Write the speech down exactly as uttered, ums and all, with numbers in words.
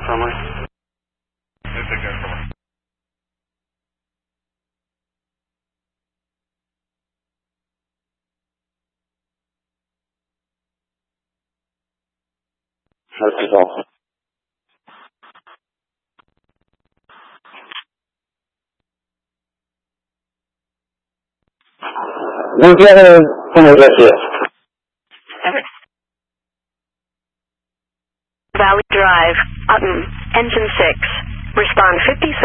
friendly. Yes, take care, come on. This is all. ¿No quiere cómo decir? Valley Drive, Upton, Engine six. Respond fifty-six.